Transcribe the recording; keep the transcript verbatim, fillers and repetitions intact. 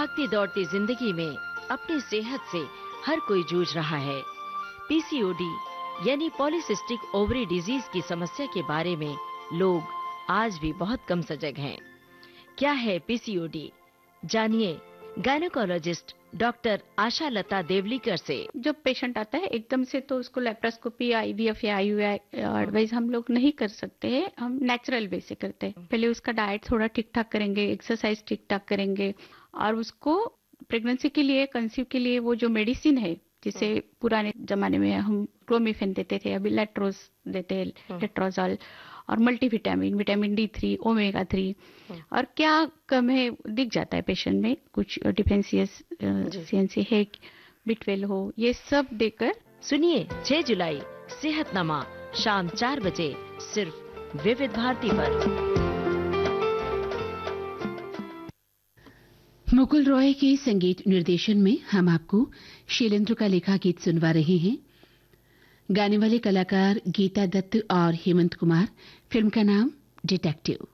भागती दौड़ती जिंदगी में अपनी सेहत से हर कोई जूझ रहा है। पीसीओडी यानी पॉलीसिस्टिक ओवरी डिजीज की समस्या के बारे में लोग आज भी बहुत कम सजग हैं। क्या है पीसीओडी? जानिए गायनेकोलॉजिस्ट डॉक्टर आशा लता देवलीकर से। जब पेशेंट आता है एकदम से तो उसको लेप्रोस्कोपी, आईवीएफ या आईयूआई एडवाइस हम लोग नहीं कर सकते हैं, हम नेचुरल वे से करते हैं। पहले उसका डाइट थोड़ा ठीक ठाक करेंगे, एक्सरसाइज ठीक ठाक करेंगे और उसको प्रेगनेंसी के लिए, कंसीव के लिए वो जो मेडिसिन है, जिसे पुराने जमाने में हम क्लोमिफेन देते थे, अभी लेट्रोज देते हैं, लेट्रोजॉल और multivitamin, vitamin D three, omega three. और क्या कम है दिख जाता है पेशेंट में, कुछ डिफेंशियंसी है, बी ट्वेल्व हो, ये सब देकर। सुनिए छह जुलाई सेहतनामा शाम चार बजे सिर्फ विविध भारती पर। मुकुल रॉय के संगीत निर्देशन में हम आपको शैलेंद्र का लिखा गीत सुनवा रहे हैं। गाने वाले कलाकार गीता दत्त और हेमंत कुमार। फिल्म का नाम डिटेक्टिव।